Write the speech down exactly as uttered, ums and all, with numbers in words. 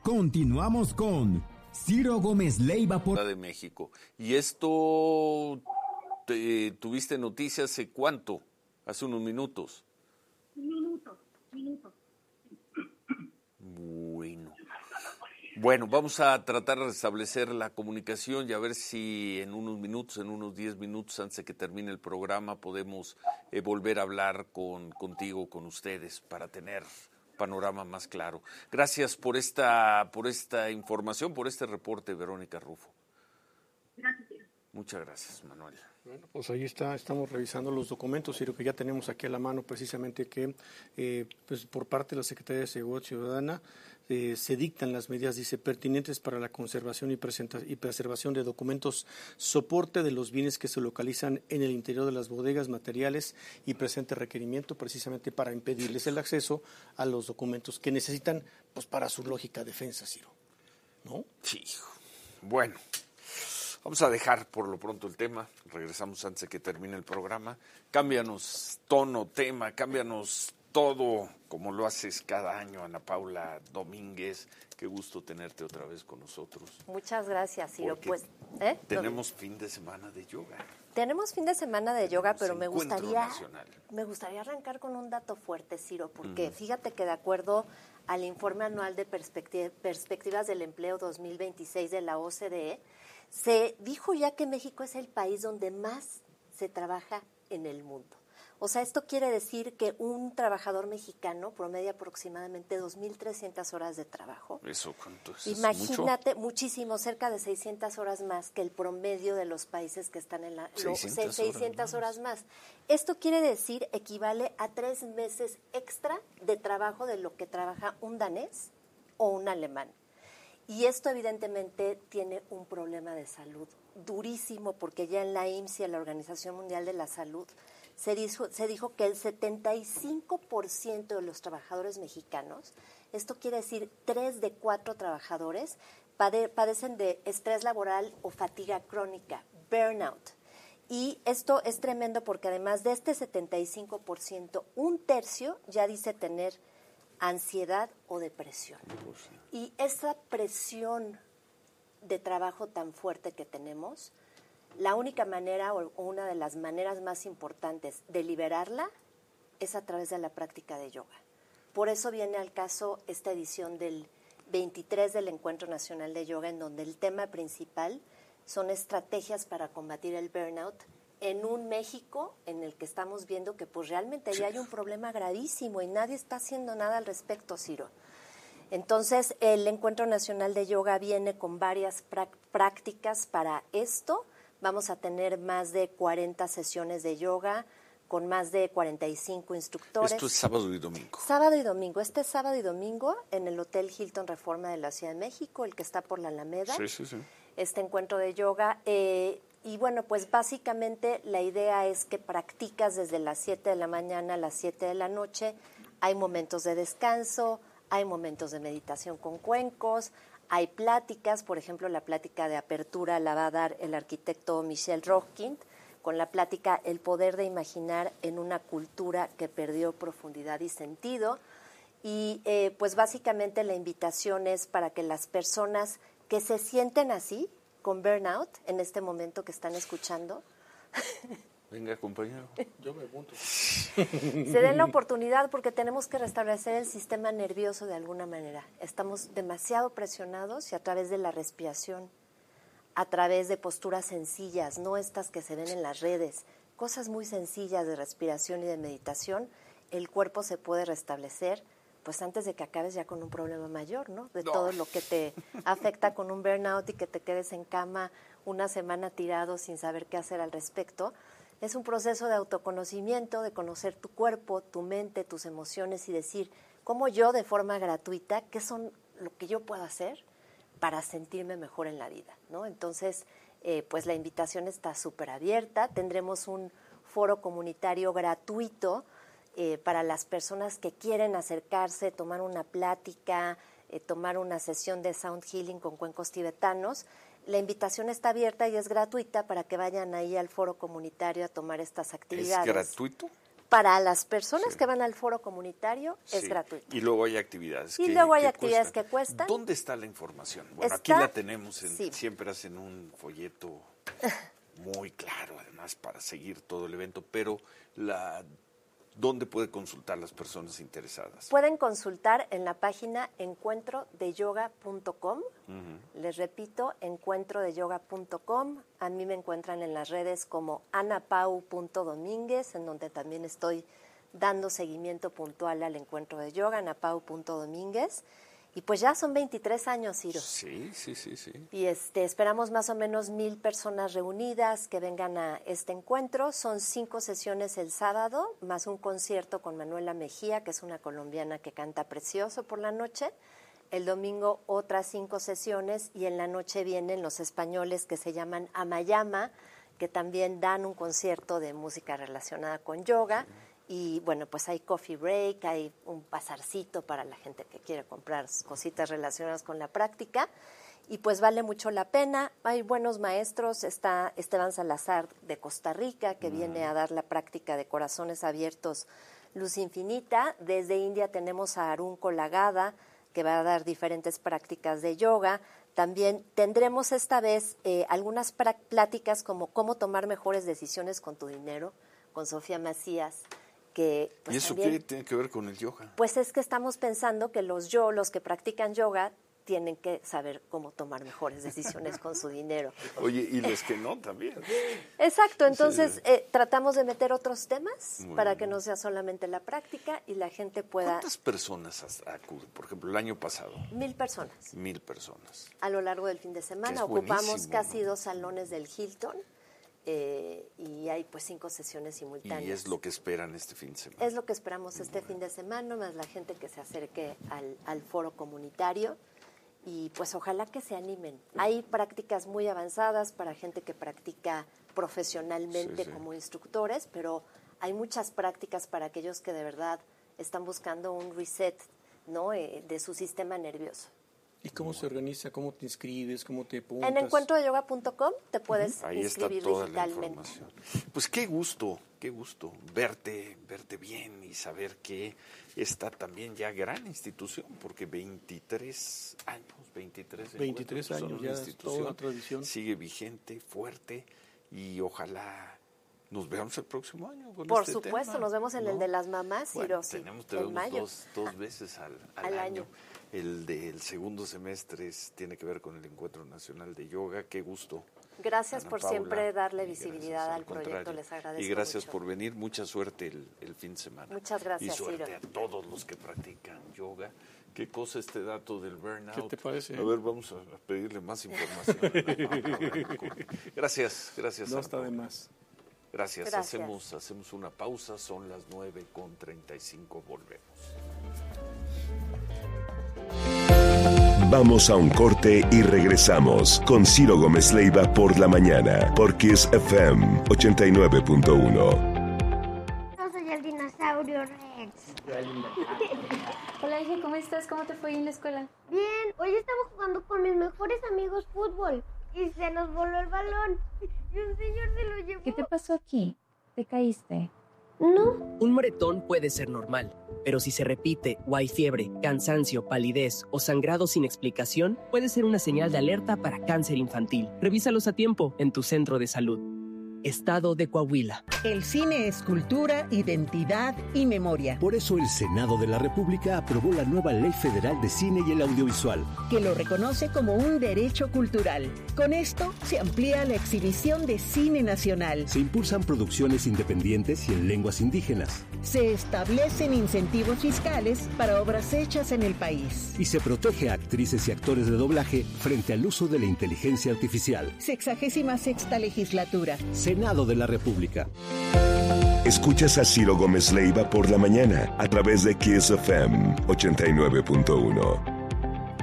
Continuamos con Ciro Gómez Leiva por de México. Y esto, te, ¿tuviste noticias hace cuánto? Hace unos minutos. Minutos, minutos. Bueno. Bueno, vamos a tratar de restablecer la comunicación y a ver si en unos minutos, en unos diez minutos antes de que termine el programa, podemos eh, volver a hablar con contigo, con ustedes, para tener panorama más claro. Gracias por esta, por esta información, por este reporte, Verónica Rufo. Gracias. Muchas gracias, Manuel. Bueno, pues ahí está, estamos revisando los documentos y lo que ya tenemos aquí a la mano precisamente que eh, pues por parte de la Secretaría de Seguridad Ciudadana eh, se dictan las medidas, dice, pertinentes para la conservación y, presenta- y preservación de documentos, soporte de los bienes que se localizan en el interior de las bodegas, materiales y presente requerimiento precisamente para impedirles el acceso a los documentos que necesitan pues para su lógica defensa, Ciro, ¿no? Sí, bueno. Vamos a dejar por lo pronto el tema, regresamos antes de que termine el programa. Cámbianos tono, tema, cámbianos todo como lo haces cada año, Ana Paula Domínguez. Qué gusto tenerte otra vez con nosotros. Muchas gracias, Ciro. Porque pues, ¿eh? tenemos fin de semana de yoga. Tenemos fin de semana de yoga, pero me Encuentro gustaría, nacional. me gustaría arrancar con un dato fuerte, Ciro, porque mm. fíjate que de acuerdo al informe anual de perspecti- perspectivas del empleo dos mil veintiséis de la O C D E, se dijo ya que México es el país donde más se trabaja en el mundo. O sea, esto quiere decir que un trabajador mexicano promedia aproximadamente dos mil trescientas horas de trabajo. ¿Eso cuánto es? Imagínate, ¿Mucho? muchísimo, cerca de seiscientas horas más que el promedio de los países que están en la... seiscientas, lo, seiscientas horas más. Esto quiere decir, equivale a tres meses extra de trabajo de lo que trabaja un danés o un alemán. Y esto evidentemente tiene un problema de salud durísimo, porque ya en la I M S S y en la Organización Mundial de la Salud se dijo, se dijo que el setenta y cinco por ciento de los trabajadores mexicanos, esto quiere decir tres de cuatro trabajadores, pade, padecen de estrés laboral o fatiga crónica, burnout. Y esto es tremendo porque además de este setenta y cinco por ciento, un tercio ya dice tener ansiedad o depresión. Y esa presión de trabajo tan fuerte que tenemos, la única manera o una de las maneras más importantes de liberarla es a través de la práctica de yoga. Por eso viene al caso esta edición del veintitrés del Encuentro Nacional de Yoga, en donde el tema principal son estrategias para combatir el burnout en un México en el que estamos viendo que pues realmente ya hay un problema gravísimo y nadie está haciendo nada al respecto, Ciro. Entonces, el Encuentro Nacional de Yoga viene con varias prácticas para esto. Vamos a tener más de cuarenta sesiones de yoga con más de cuarenta y cinco instructores. Esto es sábado y domingo. Sábado y domingo. Este sábado y domingo en el Hotel Hilton Reforma de la Ciudad de México, el que está por la Alameda. Sí, sí, sí. Este encuentro de yoga. Eh, y bueno, pues básicamente la idea es que practicas desde las siete de la mañana a las siete de la noche. Hay momentos de descanso, hay momentos de meditación con cuencos, hay pláticas, por ejemplo, la plática de apertura la va a dar el arquitecto Michel Rockind, con la plática El poder de imaginar en una cultura que perdió profundidad y sentido. Y eh, pues básicamente la invitación es para que las personas que se sienten así, con burnout, en este momento que están escuchando, venga, compañero. Yo me apunto. se den la oportunidad, porque tenemos que restablecer el sistema nervioso de alguna manera. Estamos demasiado presionados y a través de la respiración, a través de posturas sencillas, no estas que se ven en las redes, cosas muy sencillas de respiración y de meditación, el cuerpo se puede restablecer, pues antes de que acabes ya con un problema mayor, ¿no? De no. todo lo que te afecta con un burnout y que te quedes en cama una semana tirado sin saber qué hacer al respecto. Es un proceso de autoconocimiento, de conocer tu cuerpo, tu mente, tus emociones y decir, ¿cómo yo de forma gratuita, qué son lo que yo puedo hacer para sentirme mejor en la vida, ¿no? Entonces, eh, pues la invitación está súper abierta. Tendremos un foro comunitario gratuito eh, para las personas que quieren acercarse, tomar una plática, eh, tomar una sesión de sound healing con cuencos tibetanos. La invitación está abierta y es gratuita para que vayan ahí al foro comunitario a tomar estas actividades. ¿Es gratuito? para las personas Sí. que van al foro comunitario es Sí. gratuito. Y luego hay actividades Y que luego hay que actividades cuestan. que cuestan. ¿Dónde está la información? Bueno, Está- aquí la tenemos, en, sí. siempre hacen un folleto muy claro, además, para seguir todo el evento, pero la ¿dónde puede consultar las personas interesadas? Pueden consultar en la página encuentro de yoga punto com. Les repito, encuentro de yoga punto com. A mí me encuentran en las redes como anapau punto domínguez, en donde también estoy dando seguimiento puntual al encuentro de yoga, anapau punto domínguez. Y pues ya son veintitrés años, Ciro. Sí, sí, sí, sí. Y este, esperamos más o menos mil personas reunidas que vengan a este encuentro. Son cinco sesiones el sábado, más un concierto con Manuela Mejía, que es una colombiana que canta precioso por la noche. El domingo otras cinco sesiones y en la noche vienen los españoles que se llaman Amayama, que también dan un concierto de música relacionada con yoga. Y bueno, pues hay coffee break, hay un pasarcito para la gente que quiere comprar cositas relacionadas con la práctica. Y pues vale mucho la pena. Hay buenos maestros. Está Esteban Salazar de Costa Rica, que viene a dar la práctica de corazones abiertos, luz infinita. Desde India tenemos a Arun Kolagada, que va a dar diferentes prácticas de yoga. También tendremos esta vez eh, algunas pra- pláticas como cómo tomar mejores decisiones con tu dinero, con Sofía Macías. Que, pues, ¿Y eso también, qué tiene que ver con el yoga? Pues es que estamos pensando que los yo, los que practican yoga, tienen que saber cómo tomar mejores decisiones con su dinero. Oye, y los que no también. Exacto, entonces Sí. eh, tratamos de meter otros temas Muy para bien. que no sea solamente la práctica y la gente pueda... ¿Cuántas personas as- acuden? Por ejemplo, el año pasado, Mil personas mil personas. a lo largo del fin de semana. Que es Ocupamos buenísimo, casi ¿no? dos salones del Hilton eh, y hay pues cinco sesiones simultáneas. Y es lo que esperan este fin de semana. Es lo que esperamos este fin de semana, más la gente que se acerque al, al foro comunitario y pues ojalá que se animen. Hay prácticas muy avanzadas para gente que practica profesionalmente Sí, sí. como instructores, pero hay muchas prácticas para aquellos que de verdad están buscando un reset, ¿no? eh, de su sistema nervioso. ¿Y cómo se organiza? ¿Cómo te inscribes? ¿Cómo te apuntas? En encuentro de yoga punto com te puedes Ahí está inscribir toda la digitalmente. información. Pues qué gusto, qué gusto verte, verte bien y saber que esta también ya gran institución, porque veintitrés años, veintitrés, veintitrés encuentros, son años, una ya es institución, toda una tradición. sigue vigente, fuerte y ojalá nos veamos el próximo año con Por este supuesto, tema, nos vemos en ¿no? el de las mamás, Bueno, Ciro, sí, tenemos, te en vemos mayo. dos, dos veces al, al Al año. año. El del segundo semestre es- tiene que ver con el Encuentro Nacional de Yoga. Qué gusto. Gracias Ana por Paula, siempre darle y visibilidad gracias, al proyecto, contrario. les agradezco Y gracias mucho. por venir, mucha suerte el, el fin de semana. Muchas gracias, Y suerte Ciro. a todos los que practican yoga. ¿Qué cosa este dato del burnout? ¿Qué te parece? A ver, vamos a pedirle más información. a Ana Paula. Gracias, gracias. No Ana está de Paula. más. Gracias. Gracias. Hacemos, hacemos una pausa, son las nueve con treinta y cinco, volvemos. Vamos a un corte y regresamos con Ciro Gómez Leiva por la mañana, por Kiss F M ochenta y nueve punto uno. Yo soy el dinosaurio Rex. Hola, hija, ¿cómo estás? ¿Cómo te fue en la escuela? Bien, hoy estaba jugando con mis mejores amigos fútbol y se nos voló el balón y un señor se lo llevó. ¿Qué te pasó aquí? ¿Te caíste? No, Un moretón puede ser normal, pero si se repite o hay fiebre, cansancio, palidez o sangrado sin explicación, puede ser una señal de alerta para cáncer infantil. Revísalos a tiempo en tu centro de salud. Estado de Coahuila. El cine es cultura, identidad y memoria, Por eso el Senado de la República aprobó la nueva Ley Federal de Cine y el Audiovisual. que lo reconoce como un derecho cultural. Con esto se amplía la exhibición de cine nacional. Se impulsan producciones independientes y en lenguas indígenas. Se establecen incentivos fiscales para obras hechas en el país. Y se protege a actrices y actores de doblaje frente al uso de la inteligencia artificial. Sexagésima sexta legislatura. Senado de la República. Escuchas a Ciro Gómez Leiva por la mañana a través de Kiss F M ochenta y nueve punto uno.